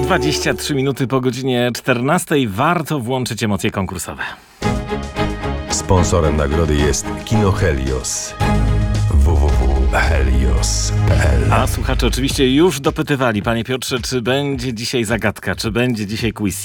23 minuty po godzinie 14. Warto włączyć emocje konkursowe. Sponsorem nagrody jest Kino Helios. www.helios.pl. A słuchacze oczywiście już dopytywali, panie Piotrze, czy będzie dzisiaj zagadka, czy będzie dzisiaj quiz.